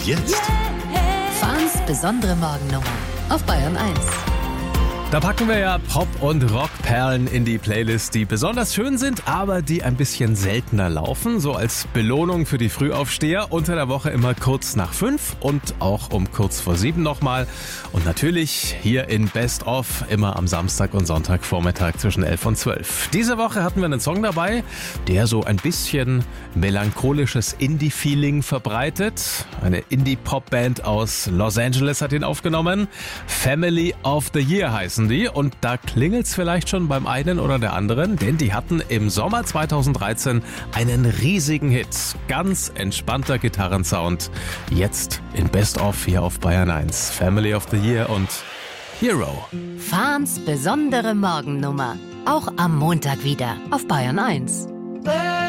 Jetzt Fahns besondere Morgennummer auf Bayern 1. Da packen wir ja Pop- und Rockperlen in die Playlist, die besonders schön sind, aber die ein bisschen seltener laufen. So als Belohnung für die Frühaufsteher unter der Woche immer kurz nach 5 und auch um kurz vor 7 nochmal. Und natürlich hier in Best of immer am Samstag und Sonntagvormittag zwischen 11 und 12. Diese Woche hatten wir einen Song dabei, der so ein bisschen melancholisches Indie-Feeling verbreitet. Eine Indie-Pop-Band aus Los Angeles hat ihn aufgenommen. Family of the Year heißen die, und da klingelt's vielleicht schon beim einen oder der anderen, denn die hatten im Sommer 2013 einen riesigen Hit. Ganz entspannter Gitarrensound. Jetzt in Best of hier auf Bayern 1. Family of the Year und Hero. Fahns besondere Morgennummer. Auch am Montag wieder auf Bayern 1.